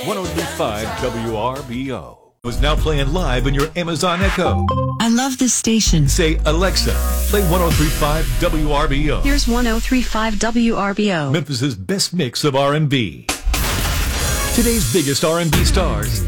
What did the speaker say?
1035 WRBO. Was now playing live in your Amazon Echo. I love this station. Say, Alexa, play 1035 WRBO. Here's 1035 WRBO. Memphis's best mix of R&B. Today's biggest R&B stars